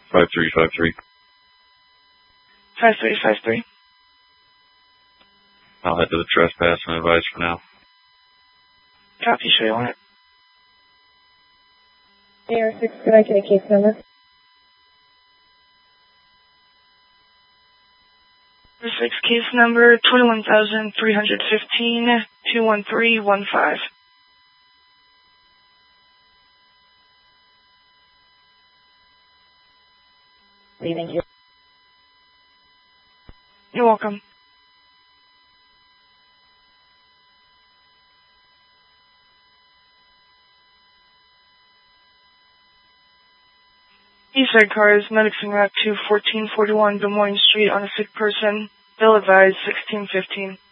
5353. 5353. I'll head to the trespass and advise for now. Copy, show you on it. AR6, could I get a case number? AR6 case number 21,315 21315. Thank you. You're welcome. Eastside cars, medics en route to 1441 Des Moines Street on a sick person. Bill advised 1615.